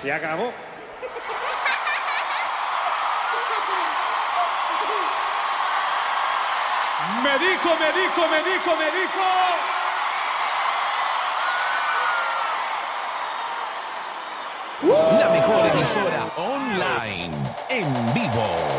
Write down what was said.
Se acabó. Me dijo. La mejor emisora online, en vivo.